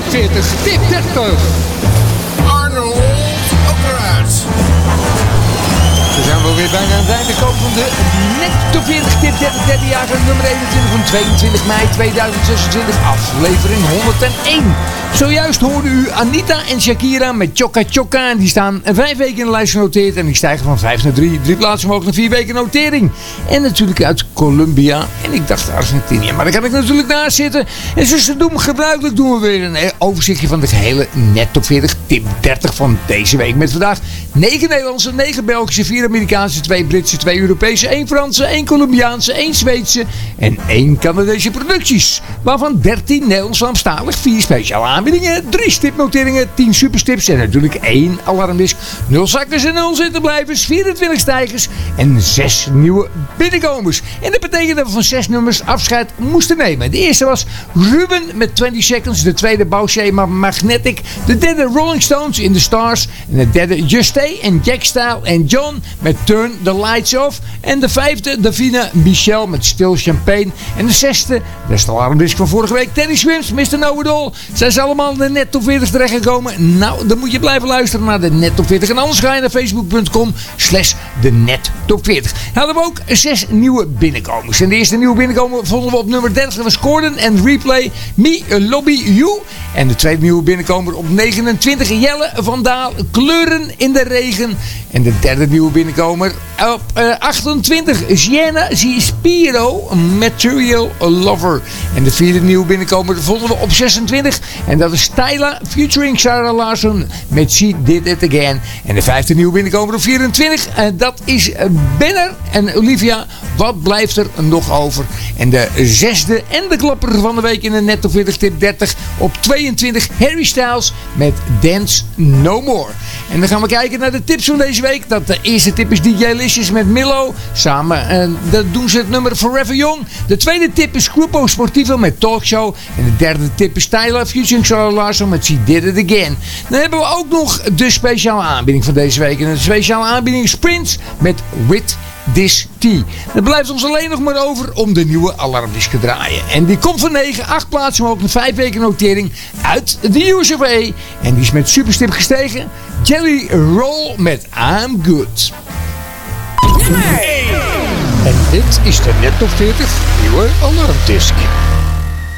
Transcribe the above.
Top 40 Tip 30. Arnold Operas. We zijn wel weer bijna aan het einde gekomen van de Net Top 40 Tip 30 derde jaar nummer 21 van 22 mei 2026, aflevering 101. Zojuist hoorde u Anita en Shakira met Choka Choka. En die staan 5 weken in de lijst genoteerd. En die stijgen van 5 naar 3. 3 plaatsen omhoog naar 4 weken notering. En natuurlijk uit Colombia. En ik dacht Argentinië. Maar daar kan ik natuurlijk naast zitten. En zoals ze doen, gebruikelijk doen we weer een overzichtje van de gehele Net Top 40 Tip 30 van deze week. Met vandaag 9 Nederlandse, 9 Belgische, 4 Amerikaanse, 2 Britse, 2 Europese, 1 Franse, 1 Colombiaanse, 1 Zweedse en 1 Canadese producties. Waarvan 13 Nederlands-Vlaamstalig, 4 speciale aanbiedingen, 3 stipnoteringen, 10 superstips en natuurlijk 1 alarmdisk, 0 zakkers en 0 zittenblijvers, 24 stijgers en 6 nieuwe binnenkomers. En dat betekent dat we van 6 nummers afscheid moesten nemen. De eerste was Ruben met 20 Seconds, de tweede Bauschema Magnetic, de derde Rolling Stones in the Stars en de derde Justay en Jack Style en John met Turn the Lights Off en de vijfde Davina Michel met Still Champagne en de zesde, dat is de alarmdisk van vorige week, Teddy Swims, Mr. Know-It-All. Zijn ze allemaal in de Net Top 40 terechtgekomen? Nou, dan moet je blijven luisteren naar de Net Top 40 en anders ga je naar facebook.com/de Net Top 40. Hadden we ook 6 nieuwe binnenkomers. En de eerste nieuwe binnenkomer vonden we op nummer 30, dat was Gordon en Replay Me Lobby You. En de tweede nieuwe binnenkomer op 29, Jelle van Daal, Kleuren in de Regen. En de derde nieuwe binnenkomer op 28, Sienna Spiro, Material Lover. En de vierde nieuwe binnenkomer vonden we op 26. En dat is Tyla featuring Sarah Larsson met She Did It Again. En de vijfde nieuwe binnenkomer op 24. En dat is Benner en Olivia. Wat blijft er nog over? En de zesde en de klapper van de week in de Net Top 40 Tip 30 op 22, Harry Styles met Dance No More. En dan gaan we kijken naar de tips van deze week. Dat de eerste tip is DJ Licious met Milo. Samen dat doen ze het nummer Forever Young. De tweede tip is Grupo Sportivo met Talkshow. En de derde tip is Tyler featuring Sarah Larsson met She Did It Again. Dan hebben we ook nog de speciale aanbieding van deze week. En de speciale aanbieding is Prince met With This Tea. Het blijft ons alleen nog maar over om de nieuwe alarmdisk te draaien. En die komt van 9, 8 plaatsen omhoog naar 5 weken notering uit de USA. En die is met superstip gestegen. Jelly Roll met I'm Good. Nummer 1. En dit is de Net Top 40 nieuwe alarmdisk.